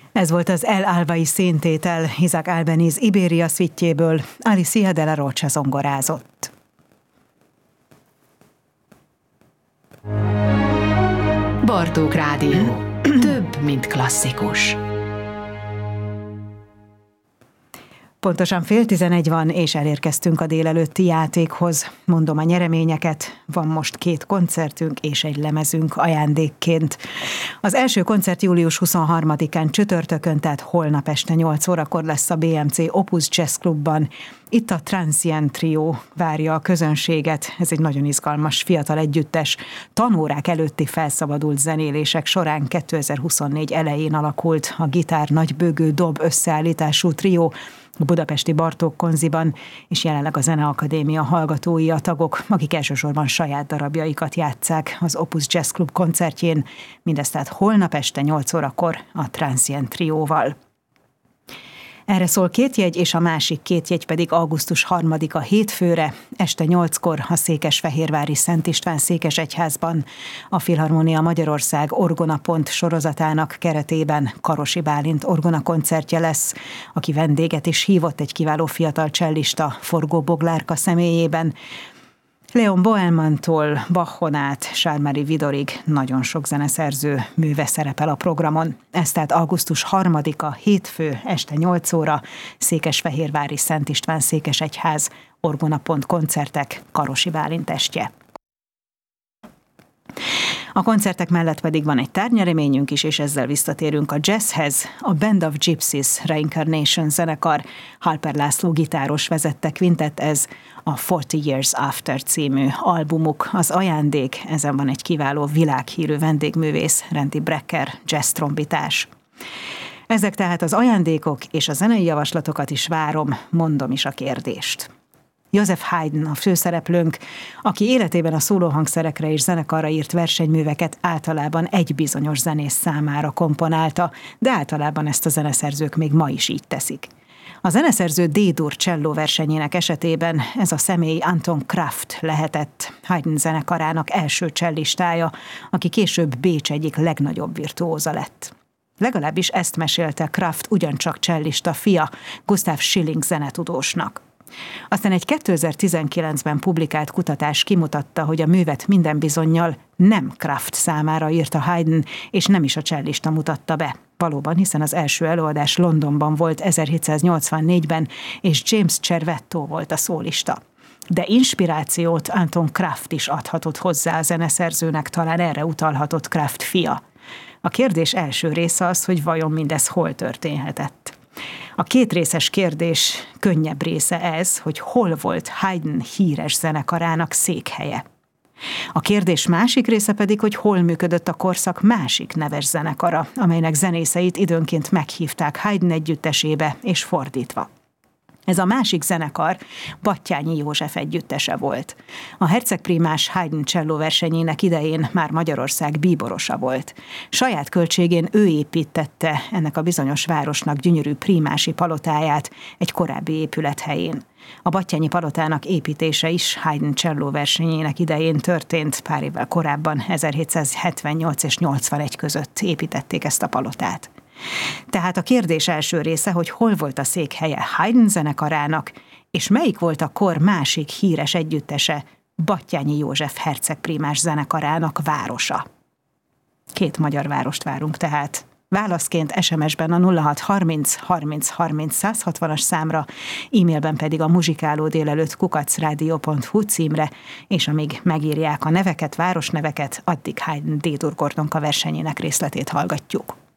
Ez volt az El Albai színtétel, Isaac Albeniz Iberia szvittjéből, Alicia de la Rocha zongorázott. Bartók Rádió. Több, mint klasszikus. Pontosan 10:11 van, és elérkeztünk a délelőtti játékhoz. Mondom a nyereményeket, van most 2 koncertünk és egy lemezünk ajándékként. Az első koncert július 23-án csütörtökön, tehát holnap este 8 órakor lesz a BMC Opus Jazz Clubban. Itt a Transient Trio várja a közönséget. Ez egy nagyon izgalmas fiatal együttes. Tanórák előtti felszabadult zenélések során 2024 elején alakult a gitár nagybőgő dob összeállítású trió a budapesti Bartók Konziban, és jelenleg a Zeneakadémia hallgatói a tagok, akik elsősorban saját darabjaikat játsszák az Opus Jazz Club koncertjén, mindezt tehát holnap este 8 órakor a Transient Trióval. Erre szól 2 jegy, és a másik 2 jegy pedig augusztus 3-a hétfőre, este 8-kor a Székesfehérvári Szent István székesegyházban. A Filharmonia Magyarország Orgonapont sorozatának keretében Karosi Bálint orgona koncertje lesz, aki vendéget is hívott, egy kiváló fiatal csellista Forgó Boglárka személyében. Leon Bohemantól Bachon át Charles-Marie Widorig nagyon sok zeneszerző műve szerepel a programon. Ez tehát augusztus 3-a hétfő este 8 óra, Székesfehérvári Szent István székesegyház, Orgonapont koncertek, Karosi Bálint estje. A koncertek mellett pedig van egy tárgynyereményünk is, és ezzel visszatérünk a jazzhez. A Band of Gypsies Reincarnation zenekar, Halper László gitáros vezette kvintett, ez a 40 Years After című albumuk. Az ajándék, ezen van egy kiváló világhírű vendégművész, Randy Brecker, jazz trombitás. Ezek tehát az ajándékok, és a zenei javaslatokat is várom, mondom is a kérdést. Joseph Haydn a főszereplőnk, aki életében a szólóhangszerekre és zenekarra írt versenyműveket általában egy bizonyos zenész számára komponálta, de általában ezt a zeneszerzők még ma is így teszik. A zeneszerző D-dur cselló versenyének esetében ez a személy Anton Kraft lehetett, Haydn zenekarának első csellistája, aki később Bécs egyik legnagyobb virtuóza lett. Legalábbis ezt mesélte Kraft ugyancsak csellista fia, Gustav Schilling zenetudósnak. Aztán egy 2019-ben publikált kutatás kimutatta, hogy a művet minden bizonnyal nem Kraft számára írta Haydn, és nem is a csellista mutatta be. Valóban, hiszen az első előadás Londonban volt 1784-ben, és James Cervetto volt a szólista. De inspirációt Anton Kraft is adhatott hozzá a zeneszerzőnek, talán erre utalhatott Kraft fia. A kérdés első része az, hogy vajon mindez hol történhetett. A 2 részes kérdés könnyebb része ez, hogy hol volt Haydn híres zenekarának székhelye. A kérdés másik része pedig, hogy hol működött a korszak másik neves zenekara, amelynek zenészeit időnként meghívták Haydn együttesébe és fordítva. Ez a másik zenekar Batthyány József együttese volt. A hercegprímás Haydn cselló versenyének idején már Magyarország bíborosa volt. Saját költségén ő építette ennek a bizonyos városnak gyönyörű prímási palotáját egy korábbi épület helyén. A Battyányi palotának építése is Haydn cselló versenyének idején történt, pár évvel korábban, 1778 és 81 között építették ezt a palotát. Tehát a kérdés első része, hogy hol volt a székhelye Haydn zenekarának, és melyik volt a kor másik híres együttese, Batthyány József hercegprímás zenekarának városa. 2 magyar várost várunk tehát. Válaszként SMS-ben a 0630 30 30 160-as számra, e-mailben pedig a muzsikálódélelőtt@radio.hu címre, és amíg megírják a neveket, városneveket, addig Haydn D-dur Gordonka versenyének részletét hallgatjuk.